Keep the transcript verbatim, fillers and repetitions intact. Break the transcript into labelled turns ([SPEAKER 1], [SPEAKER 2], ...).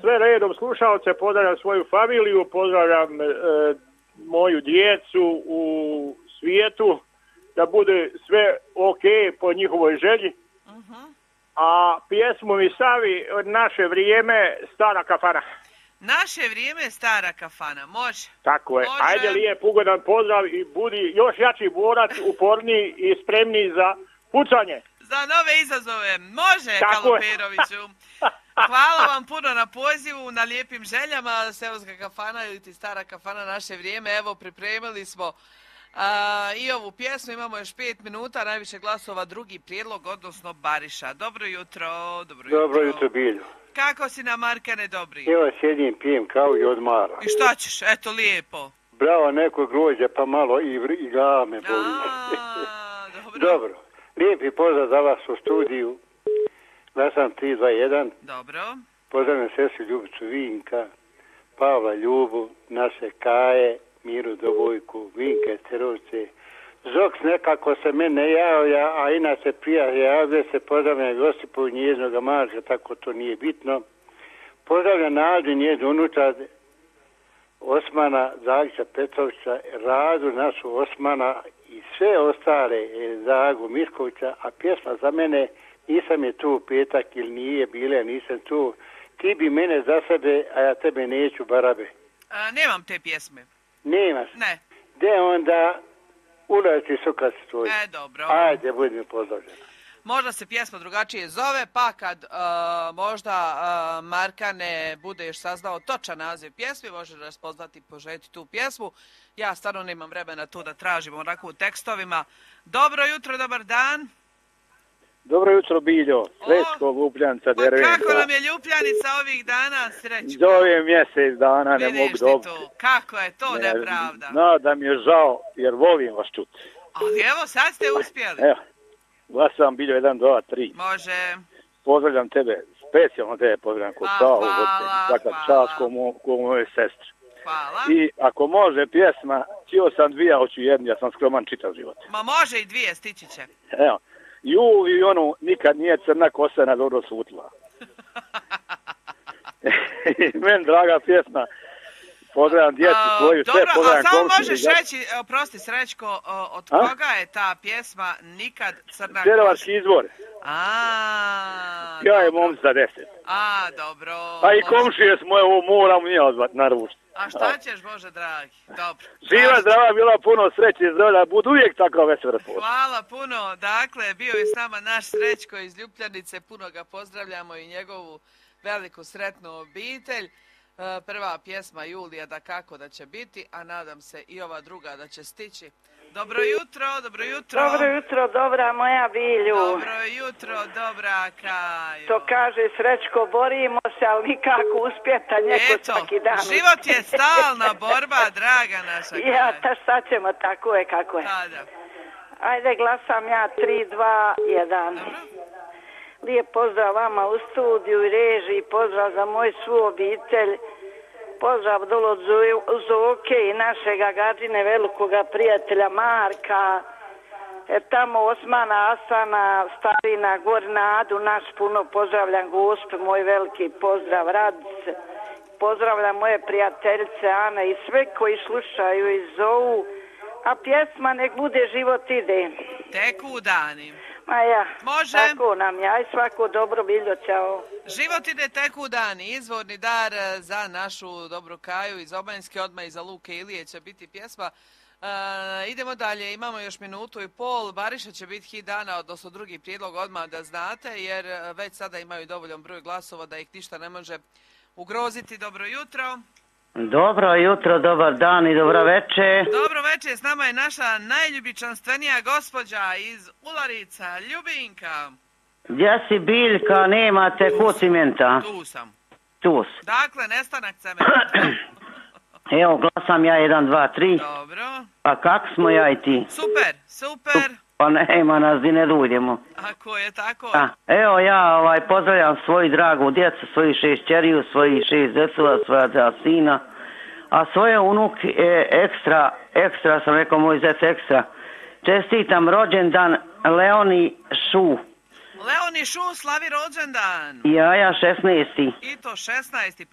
[SPEAKER 1] sve redom slušalce, pozdravljam svoju familiju, pozdravljam e, moju djecu u svijetu, da bude sve ok po njihovoj želji.
[SPEAKER 2] Uh-huh.
[SPEAKER 1] A pjesmu mi stavi od Naše vrijeme, Stara kafana.
[SPEAKER 2] Naše vrijeme, Stara kafana, može.
[SPEAKER 1] Tako je.
[SPEAKER 2] Može.
[SPEAKER 1] Ajde lijep, ugodan pozdrav i budi još jači borac, uporniji i spremniji za pucanje.
[SPEAKER 2] Za nove izazove. Može,
[SPEAKER 1] Tako
[SPEAKER 2] Kaluperoviću. Hvala vam puno na pozivu, na lijepim željama. Seoska kafana ili ti Stara kafana, Naše vrijeme. Evo, pripremili smo a, i ovu pjesmu. Imamo još pet minuta, najviše glasova, drugi prijedlog, odnosno Bariša. Dobro jutro. Dobro jutro,
[SPEAKER 3] dobro jutro Biljo.
[SPEAKER 2] Kako si na Markane, dobri?
[SPEAKER 3] Evo sjedim, pijem kao i odmara.
[SPEAKER 2] I šta ćeš? Eto, lijepo.
[SPEAKER 3] Bravo, neko grožđe, pa malo i, i glava me boli.
[SPEAKER 2] A, dobro.
[SPEAKER 3] Dobro. Lijepi pozdrav za vas u studiju. Glasam tri dva jedan.
[SPEAKER 2] Dobro.
[SPEAKER 3] Pozdravljam sestru Ljubicu Vinka, Pavla Ljubu, naše Kaje, Miru Dobojku, Vinke Sterovce. Zoks nekako se mene javlja, a inače prija javlja se, pozdravljam Josipu njeznoga Marka, tako to nije bitno. Pozdravljam Nađu njeznu unučad, Osmana Zagića Petrovća, Radu našu Osmana i sve ostale, Zagu Miškovića, a pjesma za mene, nisam je tu petak ili nije bile, nisam tu, ti bi mene za sebe, a ja tebe neću barabe.
[SPEAKER 2] A, nemam te pjesme.
[SPEAKER 3] Nemaš?
[SPEAKER 2] Ne.
[SPEAKER 3] Gde onda ulazi sukac tvoj?
[SPEAKER 2] E, dobro.
[SPEAKER 3] Ajde, budem pozdravljen.
[SPEAKER 2] Možda se pjesma drugačije zove, pa kad uh, možda uh, Markane bude još saznao točan naziv pjesmi, može raspoznati i poželjeti tu pjesmu. Ja stvarno nemam vremena tu da tražim onako u tekstovima. Dobro jutro, dobar dan.
[SPEAKER 4] Dobro jutro, Biljo. Srećko, Ljubljanca, Dervenca.
[SPEAKER 2] Pa kako nam je Ljubljanica ovih dana, Srećko?
[SPEAKER 4] Zove mjesec dana, ne
[SPEAKER 2] Vidiš
[SPEAKER 4] mogu dobiti.
[SPEAKER 2] Kako je to ne, nepravda?
[SPEAKER 4] No, da mi je žao, jer volim vas čuti.
[SPEAKER 2] Ali evo, sad ste uspjeli.
[SPEAKER 4] Evo, glasam Biljo jedan, dva, tri.
[SPEAKER 2] Može.
[SPEAKER 4] Pozdravljam tebe, specijalno tebe pozdravljam kod Savu.
[SPEAKER 2] Hvala,
[SPEAKER 4] dakle,
[SPEAKER 2] hvala.
[SPEAKER 4] čast ko, mo, ko moje sestre.
[SPEAKER 2] Hvala.
[SPEAKER 4] I ako može pjesma, cijel sam dvije, hoću jednu, ja sam skroman čitav život.
[SPEAKER 2] Ma može i dvije, stići će.
[SPEAKER 4] Evo. Ju i onu, nikad nije crna kosa na dobro sutla. Meni draga pjesma, pozdravljam djecu svoju, sve pozdravljam komšinu.
[SPEAKER 2] Dobro, a samo možeš reći, oprosti Srećko, od a? koga je ta pjesma Nikad crna kosa?
[SPEAKER 4] Cerovački izvor.
[SPEAKER 2] A,
[SPEAKER 4] ja je mom za deset.
[SPEAKER 2] A, dobro.
[SPEAKER 4] A i komšije smo, evo, moram nije odvat na rušt.
[SPEAKER 2] A šta ćeš, Bože dragi? Dobro.
[SPEAKER 4] Živa, zdrava, bila puno sreće i zdravlja, budu uvijek tako vesel.
[SPEAKER 2] Hvala puno. Dakle, bio je s nama naš Srećko iz Ljupljanice. Puno ga pozdravljamo i njegovu veliku sretnu obitelj. Prva pjesma Julija da kako da će biti, a nadam se i ova druga da će stići. Dobro jutro, dobro jutro.
[SPEAKER 5] Dobro jutro, dobra moja Bilju.
[SPEAKER 2] Dobro jutro, dobra Kajo.
[SPEAKER 5] To kaže Srećko, borimo se, ali nikako uspjeta njeko svaki dan.
[SPEAKER 2] Eto, život je stalna borba, draga naša Kajo.
[SPEAKER 5] Ja, ta šta ćemo, tako je kako je.
[SPEAKER 2] Tada.
[SPEAKER 5] Ajde, glasam ja tri, dva, jedan.
[SPEAKER 2] Dobro.
[SPEAKER 5] Lijep pozdrav vama u studiju i režiji, pozdrav za moju svu obitelj. Pozdrav dolo od Zoke i našega gađine velikoga prijatelja Marka. E, tamo Osmana, Asana, Starina, Gorina, Adu, naš puno pozdravljam gospe, moj veliki pozdrav, Radice. Pozdravljam moje prijateljice Ane i sve koji slušaju i zovu. A pjesma nek bude život ide.
[SPEAKER 2] Teku dani.
[SPEAKER 5] Ma ja,
[SPEAKER 2] može.
[SPEAKER 5] Tako nam je, aj svako dobro, Biljo, čao.
[SPEAKER 2] Život ide teku dani, izvorni dar za našu dobru Kaju iz Obanjske, odmah iza Luke Ilije će biti pjesma. Uh, idemo dalje, imamo još minutu i pol, Bariša će biti hit dana, odnosno drugi prijedlog odmah da znate, jer već sada imaju dovoljan broj glasova da ih ništa ne može ugroziti. Dobro jutro.
[SPEAKER 6] Dobro jutro, dobar dan i dobro večer.
[SPEAKER 2] Dobro večer, s nama je naša najljubičanstvenija gospođa iz Ularica, Ljubinka.
[SPEAKER 6] Gdje si Biljka, nemate ko cimenta?
[SPEAKER 2] Tu sam.
[SPEAKER 6] Tu si.
[SPEAKER 2] Dakle, nestanak cementa.
[SPEAKER 6] Evo, glasam ja, jedan, dva, tri.
[SPEAKER 2] Dobro.
[SPEAKER 6] Pa kako smo ja i ti?
[SPEAKER 2] Super, super.
[SPEAKER 6] Pa nema nas di ne duljemo.
[SPEAKER 2] Ako je tako.
[SPEAKER 6] A, evo ja ovaj, pozdravljam svoju dragu djecu, svoju šest čeriju, svojih šest decova, svoja dva sina. A svoje unuk je ekstra, ekstra, sam rekao moj zec ekstra. Čestitam rođendan Leoni Šu.
[SPEAKER 2] Leoni Šu slavi rođendan.
[SPEAKER 6] Ja, ja šesnaesti.
[SPEAKER 2] I to šesnaesti.